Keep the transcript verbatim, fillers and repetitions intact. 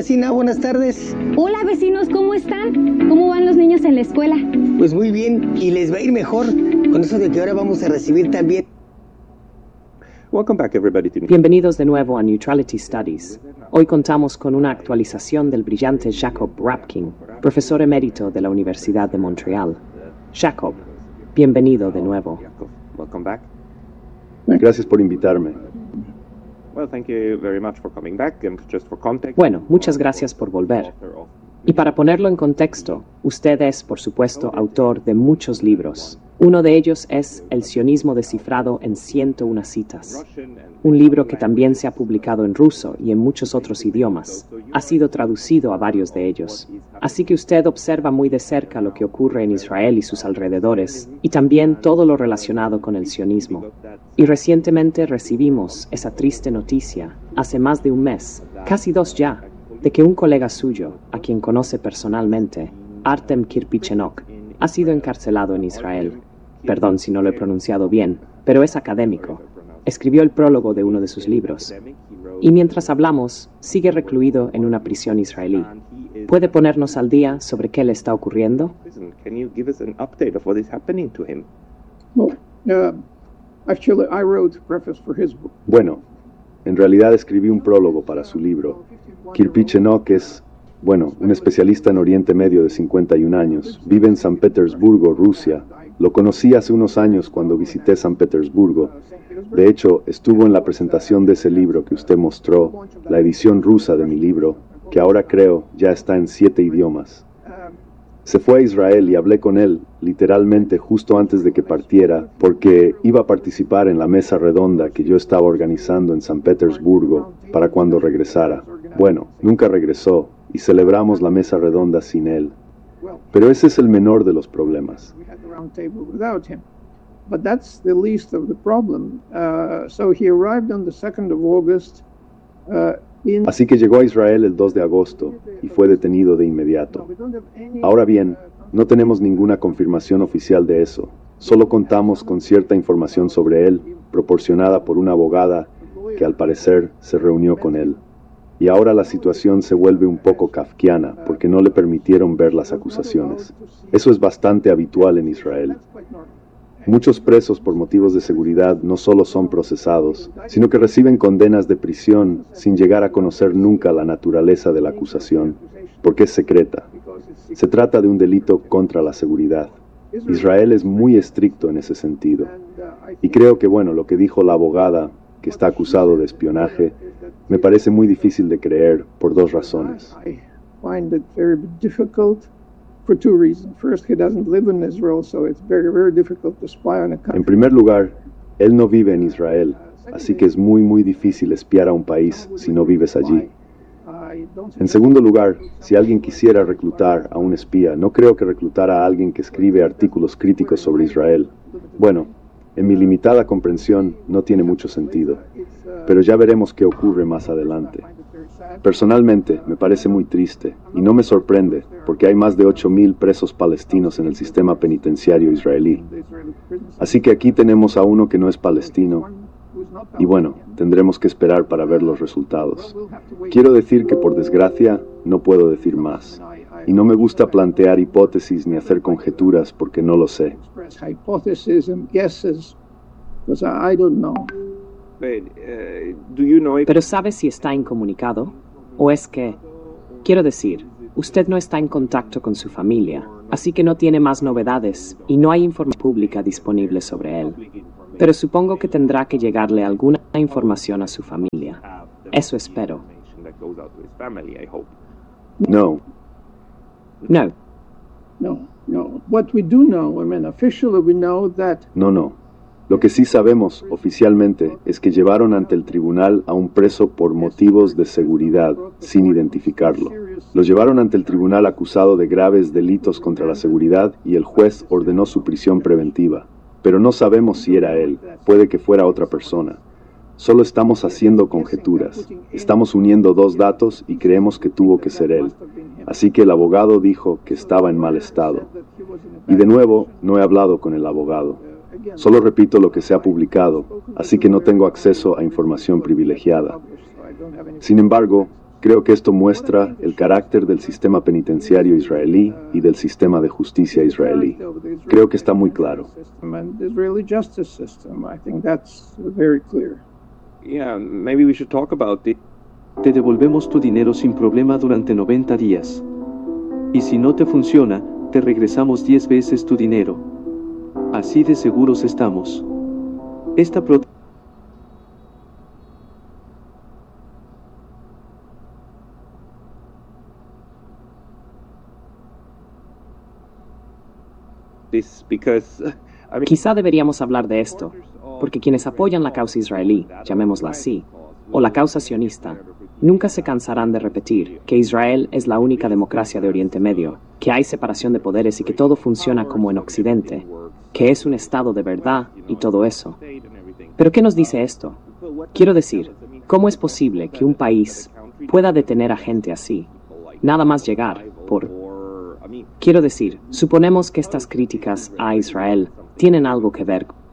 vecina, buenas tardes. Hola, vecinos, ¿cómo están? ¿Cómo van los niños en la escuela? Pues muy bien, y les va a ir mejor con eso de que ahora vamos a recibir también. Welcome back, everybody. Bienvenidos de nuevo a Neutrality Studies. Hoy contamos con una actualización del brillante Jacob Rapkin, profesor emérito de la Universidad de Montreal. Jacob, bienvenido de nuevo. Welcome back. Gracias por invitarme. Well, thank you very much for coming back, and just for context. Bueno, muchas gracias por volver. Y para ponerlo en contexto, usted es, por supuesto, autor de muchos libros. Uno de ellos es El sionismo descifrado en ciento una citas, un libro que también se ha publicado en ruso y en muchos otros idiomas. Ha sido traducido a varios de ellos. Así que usted observa muy de cerca lo que ocurre en Israel y sus alrededores, y también todo lo relacionado con el sionismo. Y recientemente recibimos esa triste noticia, hace más de un mes, casi dos ya, de que un colega suyo, a quien conoce personalmente, Artem Kirpichenok, ha sido encarcelado en Israel. Perdón si no lo he pronunciado bien, pero es académico. Escribió el prólogo de uno de sus libros. Y mientras hablamos, sigue recluido en una prisión israelí. ¿Puede ponernos al día sobre qué le está ocurriendo? Can you give us an update of what is happening to him? Well, uh, actually, I wrote a preface for his book. Bueno, en realidad escribí un prólogo para su libro. Kirpichenok es, bueno, un especialista en Oriente Medio de cincuenta y un años. Vive en San Petersburgo, Rusia. Lo conocí hace unos años cuando visité San Petersburgo. De hecho, estuvo en la presentación de ese libro que usted mostró, la edición rusa de mi libro, que ahora creo ya está en siete idiomas. Se fue a Israel y hablé con él, literalmente justo antes de que partiera, porque iba a participar en la mesa redonda que yo estaba organizando en San Petersburgo para cuando regresara. Bueno, nunca regresó y celebramos la mesa redonda sin él. Pero ese es el menor de los problemas. But that's the least of the problem. Uh, so he arrived on the second of August. Uh, in Así que llegó a Israel el dos de agosto y fue detenido de inmediato. Ahora bien, no tenemos ninguna confirmación oficial de eso. Solo contamos con cierta información sobre él, proporcionada por una abogada que al parecer se reunió con él. Y ahora la situación se vuelve un poco kafkiana porque no le permitieron ver las acusaciones. Eso es bastante habitual en Israel. Muchos presos por motivos de seguridad no solo son procesados, sino que reciben condenas de prisión sin llegar a conocer nunca la naturaleza de la acusación, porque es secreta. Se trata de un delito contra la seguridad. Israel es muy estricto en ese sentido. Y creo que, bueno, lo que dijo la abogada, que está acusado de espionaje, me parece muy difícil de creer por dos razones. En primer lugar, él no vive en Israel, así que es muy muy difícil espiar a un país si no vives allí. En segundo lugar, si alguien quisiera reclutar a un espía, no creo que reclutara a alguien que escribe artículos críticos sobre Israel. Bueno, en mi limitada comprensión no tiene mucho sentido, pero ya veremos qué ocurre más adelante. Personalmente, me parece muy triste, y no me sorprende, porque hay más de ocho mil presos palestinos en el sistema penitenciario israelí. Así que aquí tenemos a uno que no es palestino, y bueno, tendremos que esperar para ver los resultados. Quiero decir que, por desgracia, no puedo decir más, y no me gusta plantear hipótesis ni hacer conjeturas porque no lo sé. Pero ¿sabe si está incomunicado? ¿O es que, quiero decir, usted no está en contacto con su familia, así que no tiene más novedades y no hay información pública disponible sobre él? Pero supongo que tendrá que llegarle alguna información a su familia. Eso espero. No. No. No, no. What we do know, I mean, officially we know that. No, no. Lo que sí sabemos oficialmente es que llevaron ante el tribunal a un preso por motivos de seguridad, sin identificarlo. Lo llevaron ante el tribunal acusado de graves delitos contra la seguridad y el juez ordenó su prisión preventiva. Pero no sabemos si era él, puede que fuera otra persona. Solo estamos haciendo conjeturas. Estamos uniendo dos datos y creemos que tuvo que ser él. Así que el abogado dijo que estaba en mal estado. Y de nuevo, no he hablado con el abogado. Solo repito lo que se ha publicado, así que no tengo acceso a información privilegiada. Sin embargo, Creo que esto muestra el carácter del sistema penitenciario israelí y del sistema de justicia israelí. Creo que está muy claro. Yeah, maybe we should talk about it. Te devolvemos tu dinero sin problema durante noventa días. Y si no te funciona, te regresamos diez veces tu dinero. Así de seguros estamos. Esta pro This because, I mean, Quizá deberíamos hablar de esto, porque quienes apoyan la causa israelí, llamémosla así, o la causa sionista, nunca se cansarán de repetir que Israel es la única democracia de Oriente Medio, que hay separación de poderes y que todo funciona como en Occidente, que es un Estado de verdad y todo eso. ¿Pero qué nos dice esto? Quiero decir, ¿cómo es posible que un país pueda detener a gente así? Nada más llegar por... Quiero decir, suponemos que estas críticas a Israel tienen algo que ver